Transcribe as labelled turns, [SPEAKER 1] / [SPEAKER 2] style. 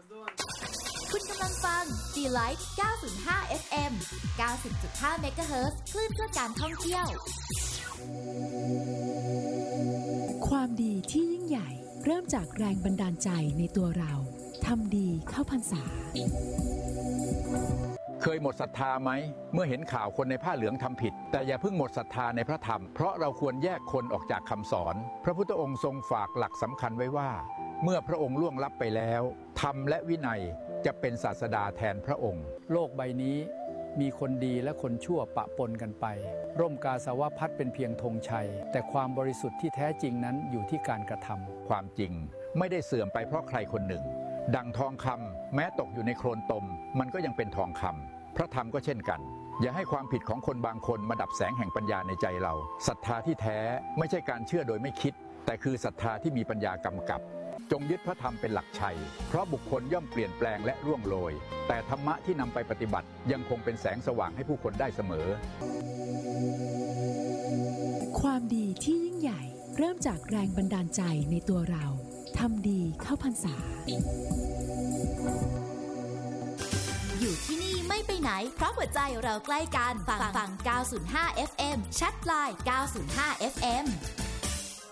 [SPEAKER 1] คุณกำลังฟัง D-Light 905 FM 90.5 เมกะเฮิรตซ์คลื่นเพื่อการท่องเที่ยว
[SPEAKER 2] ความดีที่ยิ่งใหญ่เริ่มจากแรงบันดาลใจในตัวเราทำดีเข้าพรรษา
[SPEAKER 3] เคยหมดศรัทธาไหมเมื่อเห็นข่าวคนในผ้าเหลืองทำผิดแต่อย่าเพิ่งหมดศรัทธาในพระธรรมเพราะเราควรแยกคนออกจากคำสอนพระพุทธองค์ทรงฝากหลักสำคัญไว้ว่าเมื่อพระองค์ล่วงลับไปแล้วธรรมและวินัยจะเป็นศาสดาแทนพระองค์
[SPEAKER 4] โลกใบนี้มีคนดีและคนชั่วปะปนกันไปร่มกาสาวพัสเป็นเพียงธงชัยแต่ความบริสุทธิ์ที่แท้จริงนั้นอยู่ที่การกระทำ
[SPEAKER 3] ความจริงไม่ได้เสื่อมไปเพราะใครคนหนึ่งดังทองคำแม้ตกอยู่ในโคลนตมมันก็ยังเป็นทองคำพระธรรมก็เช่นกันอย่าให้ความผิดของคนบางคนมาดับแสงแห่งปัญญาในใจเราศรัทธาที่แท้ไม่ใช่การเชื่อโดยไม่คิดแต่คือศรัทธาที่มีปัญญากำกับจงยึดพระธรรมเป็นหลักชัยเพราะบุคคลย่อมเปลี่ยนแปลงและร่วงโรยแต่ธรรมะที่นำไปปฏิบัติยังคงเป็นแสงสว่างให้ผู้คนได้เสมอ
[SPEAKER 2] ความดีที่ยิ่งใหญ่เริ่มจากแรงบันดาลใจในตัวเราทำดีเข้าพรรษา
[SPEAKER 1] อยู่ที่นี่ไม่ไปไหนเพราะหัวใจเราใกล้กันฟัง 905 FM แชทไลน์ 905 FM